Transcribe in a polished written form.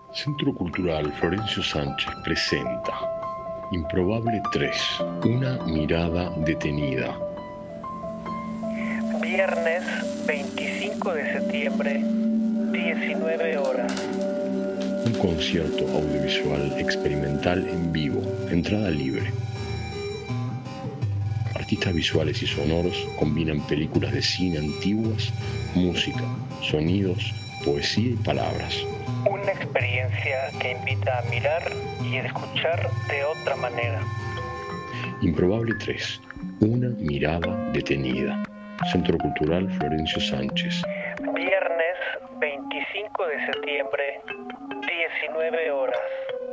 Centro Cultural Florencio Sánchez presenta Improbable 3, una mirada detenida. Viernes 25 de septiembre, 19 horas. Un concierto audiovisual experimental en vivo, entrada libre. Artistas visuales y sonoros combinan películas de cine antiguas, música, sonidos, poesía y palabras. Una experiencia que invita a mirar y escuchar de otra manera. Improbable 3, una mirada detenida. Centro Cultural Florencio Sánchez. Viernes 25 de septiembre, 19 horas.